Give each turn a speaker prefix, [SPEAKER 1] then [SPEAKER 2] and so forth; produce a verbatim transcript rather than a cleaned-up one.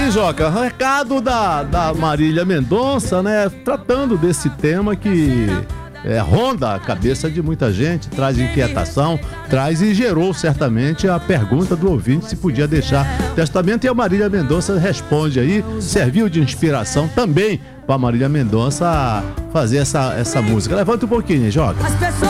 [SPEAKER 1] aí, Joca, recado da, da Marília Mendonça, né? Tratando desse tema que é, ronda a cabeça de muita gente, traz inquietação, traz e gerou certamente a pergunta do ouvinte se podia deixar testamento, e a Marília Mendonça responde aí, serviu de inspiração também para Marília Mendonça fazer essa, essa música. Levanta um pouquinho, Joca.